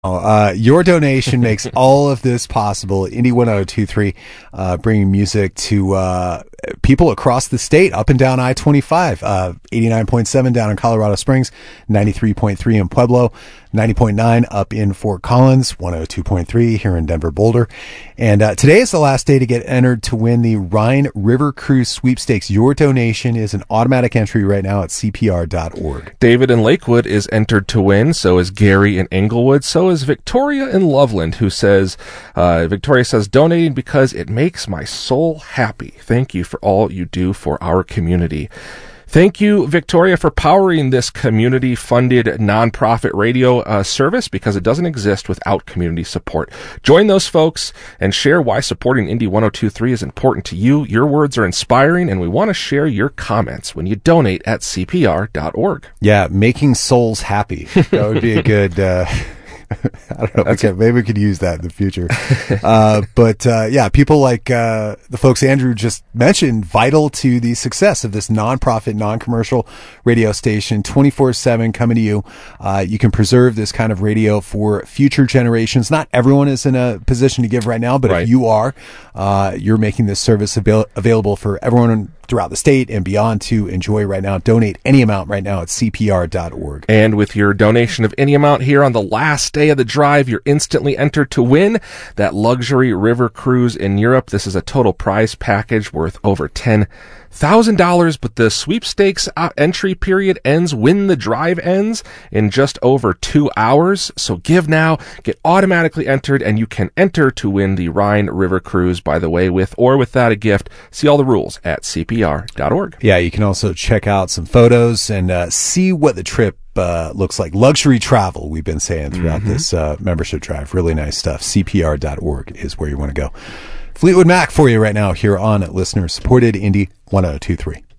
Your donation makes all of this possible. Indy 1023, bringing music to people across the state, up and down I-25, 89.7 down in Colorado Springs, 93.3 in Pueblo, 90.9 up in Fort Collins, 102.3 here in Denver Boulder. And today is the last day to get entered to win the Rhine River Cruise Sweepstakes. Your donation is an automatic entry right now at CPR.org. David in Lakewood is entered to win. So is Gary in Englewood. So is Victoria in Loveland, who says, Victoria says, donating because it makes my soul happy. Thank you for all you do for our community. Thank you, Victoria, for powering this community-funded nonprofit radio service, because it doesn't exist without community support. Join those folks and share why supporting Indy 1023 is important to you. Your words are inspiring, and we want to share your comments when you donate at CPR.org. Yeah, making souls happy. That would be a good... I don't know. Maybe we could use that in the future. But yeah, people like the folks Andrew just mentioned, vital to the success of this nonprofit, non-commercial radio station, 24/7 coming to you. You can preserve this kind of radio for future generations. Not everyone is in a position to give right now, but if you are, you're making this service available for everyone throughout the state and beyond to enjoy right now. Donate any amount right now at CPR.org. And with your donation of any amount here on the last day of the drive, you're instantly entered to win that luxury river cruise in Europe. This is a total prize package worth over $10,000, but the sweepstakes entry period ends when the drive ends in just over 2 hours. So give now, get automatically entered, and you can enter to win the Rhine River Cruise, by the way, with or without a gift. See all the rules at CPR.org. Yeah, you can also check out some photos and see what the trip looks like. Luxury travel, we've been saying throughout this membership drive. Really nice stuff. CPR.org is where you want to go. Fleetwood Mac for you right now here on listener-supported Indy 1023.